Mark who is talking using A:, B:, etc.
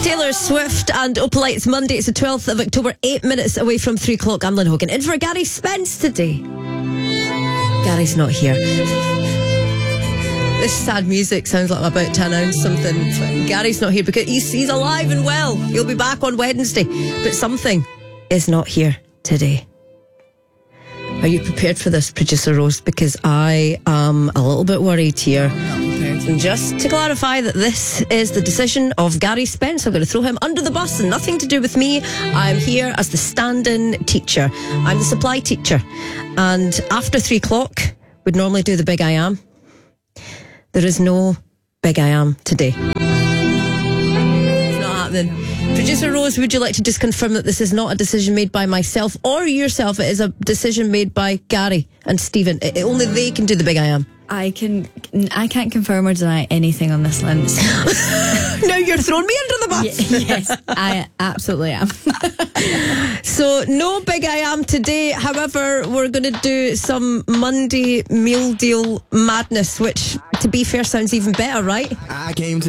A: Taylor Swift and Opalite. It's Monday, it's the 12th of October, 8 minutes away from 3 o'clock. I'm Lynn Hogan. In for Gary Spence today. Gary's not here. This sad music sounds like I'm about to announce something. Gary's not here because he's alive and well. He'll be back on Wednesday. But something is not here today. Are you prepared for this, Producer Rose? Because I am a little bit worried here. And just to clarify that this is the decision of Gary Spence, I'm going to throw him under the bus and nothing to do with me. I'm here as the stand-in teacher. I'm the supply teacher. And after 3 o'clock, we'd normally do the Big I Am. There is no Big I Am today. It's not happening. Producer Rose, would you like to just confirm that this is not a decision made by myself or yourself? It is a decision made by Gary and Stephen. Only they can do the Big I Am.
B: I can't confirm or deny anything on this, Lynn.
A: Now you're throwing me under the bus.
B: Yes, I absolutely am.
A: So no Big I Am today. However, we're going to do some Monday meal deal madness, which, to be fair, sounds even better, right?
C: I came to